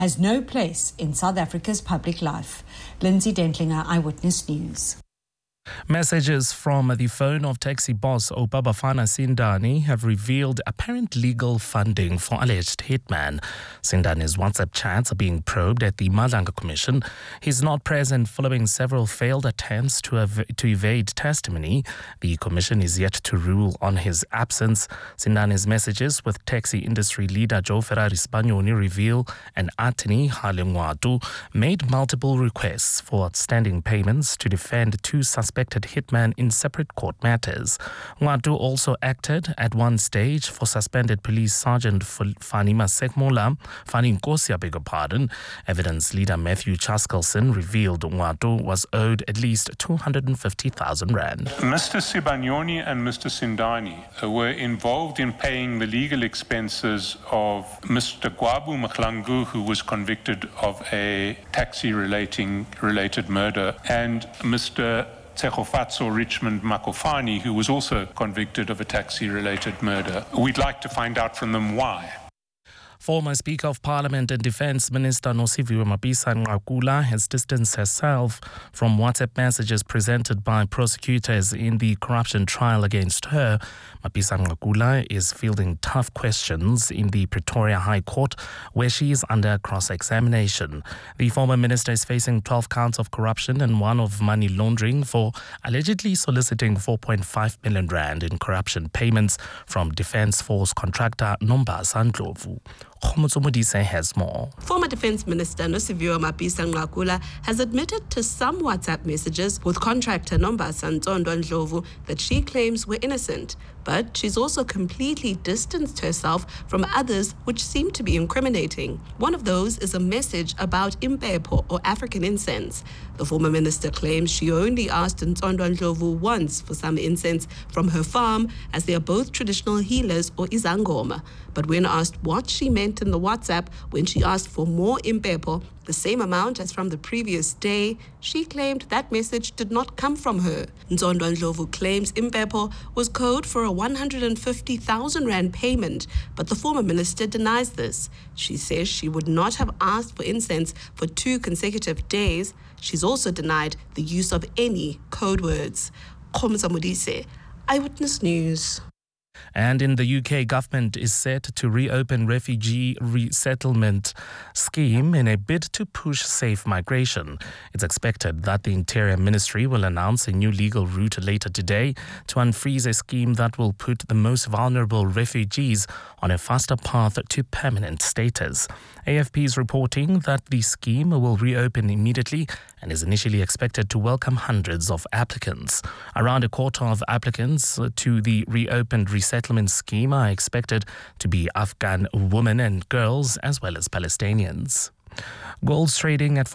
has no place in South Africa's public life. Lindsay Dentlinger, Eyewitness News. Messages from the phone of taxi boss Obabafana Sindani have revealed apparent legal funding for alleged hitman. Sindani's WhatsApp chats are being probed at the Madlanga Commission. He's not present following several failed attempts to evade testimony. The commission is yet to rule on his absence. Sindani's messages with taxi industry leader Joe Ferrari Spagnoni reveal an attorney, Hale Ngwatu, made multiple requests for outstanding payments to defend two suspected hitman in separate court matters. Ngwatu also acted at one stage for suspended police sergeant Fani Nkosi, beg your pardon. Evidence leader Matthew Chaskelson revealed Ngwatu was owed at least 250,000 rand. Mr. Sibagnoni and Mr. Sindani were involved in paying the legal expenses of Mr. Gwabu Mkhlangu, who was convicted of a taxi-related murder, and Mr. Tsegofatso Richmond Makofani, who was also convicted of a taxi-related murder. We'd like to find out from them why. Former Speaker of Parliament and Defence Minister Nosiviwe Mapisa-Nqakula has distanced herself from WhatsApp messages presented by prosecutors in the corruption trial against her. Mapisa-Nqakula is fielding tough questions in the Pretoria High Court, where she is under cross-examination. The former minister is facing 12 counts of corruption and one of money laundering for allegedly soliciting 4.5 million rand in corruption payments from Defence Force contractor Nombasa Ndlovu. Khomotso has more. Former Defence Minister Nosiviwe Mapisa-Nqakula has admitted to some WhatsApp messages with contractor Nombasa Ndlovu that she claims were innocent, but she's also completely distanced herself from others which seem to be incriminating. One of those is a message about impepo, or African incense. The former minister claims she only asked Ndlovu once for some incense from her farm, as they are both traditional healers or izangoma. But when asked what she meant in the WhatsApp when she asked for more impepo, the same amount as from the previous day, she claimed that message did not come from her. Ndlovu claims impepo was code for a 150,000 rand payment, but the former minister denies this. She says she would not have asked for incense for 2 consecutive days. She's also denied the use of any code words. Khomotso Modise, Eyewitness News. And in the UK, government is set to reopen refugee resettlement scheme in a bid to push safe migration. It's expected that the Interior Ministry will announce a new legal route later today to unfreeze a scheme that will put the most vulnerable refugees on a faster path to permanent status. AFP is reporting that the scheme will reopen immediately and is initially expected to welcome hundreds of applicants. Around a quarter of applicants to the reopened resettlement scheme are expected to be Afghan women and girls, as well as Palestinians. Gold's trading at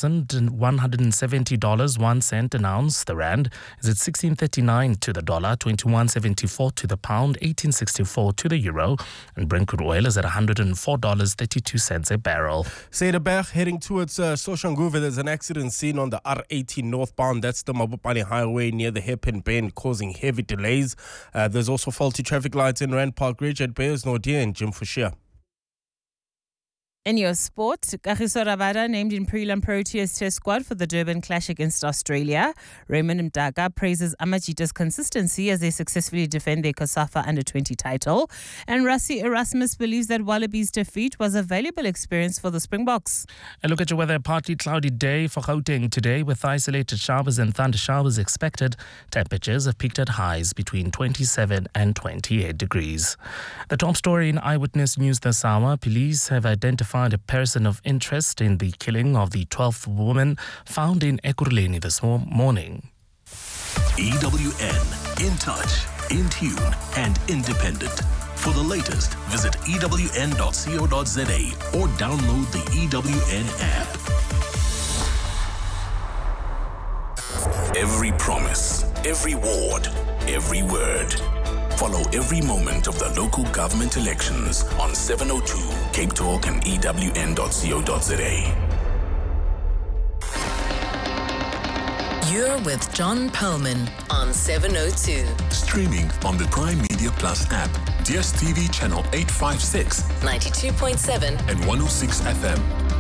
$4,170 1 cent an ounce. The rand is at 16.39 to the dollar, 21.74 to the pound, 18.64 to the euro, and Brent crude oil is at $104.32 a barrel. Cederberg heading towards Soshanguve. There's an accident scene on the R18 northbound. That's the Mabopane Highway near the hairpin bend, causing heavy delays. There's also faulty traffic lights in Rand Park Ridge at Bayers Nordia and Jim Fushia. In your sport, Kagiso Rabada named in prelim Proteas test squad for the Durban clash against Australia. Raymond Mdaka praises Amajita's consistency as they successfully defend their COSAFA Under-20 title. And Rassie Erasmus believes that Wallabies' defeat was a valuable experience for the Springboks. A look at your weather. Partly cloudy day for Gauteng today with isolated showers and thunder showers expected. Temperatures have peaked at highs between 27 and 28 degrees. The top story in Eyewitness News this hour. Police have identified a person of interest in the killing of the 12th woman found in Ekurhuleni this morning. EWN, in touch, in tune and independent. For the latest, visit ewn.co.za or download the EWN app. Every promise, every ward, every word. Follow every moment of the local government elections on 702 Cape Talk and ewn.co.za. You're with John Perlman on 702. Streaming on the Prime Media Plus app, DSTV channel 856, 92.7 and 106 FM.